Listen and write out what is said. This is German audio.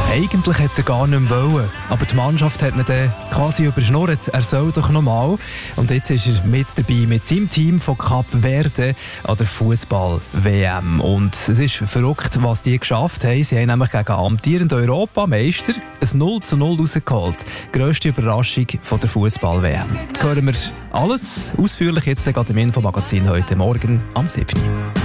Eigentlich hätte er gar nicht mehr wollen, aber die Mannschaft hat ihn dann quasi überschnurrt. Er soll doch nochmal. Und jetzt ist er mit dabei, mit seinem Team von Kap Verde an der Fußball-WM. Und es ist verrückt, was die geschafft haben. Sie haben nämlich gegen amtierenden Europameister ein 0:0 rausgeholt. Die grösste Überraschung von der Fußball-WM. Hören wir alles ausführlich jetzt gerade im Infomagazin heute Morgen am 7.